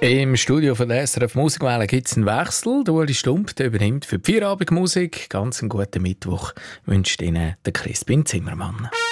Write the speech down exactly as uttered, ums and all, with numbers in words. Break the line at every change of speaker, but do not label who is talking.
Im Studio von der S R F Musikwelle gibt es einen Wechsel. Der Ueli Stump der übernimmt für die Feierabendmusik. Ganz einen guten Mittwoch wünscht Ihnen der Crispin Zimmermann.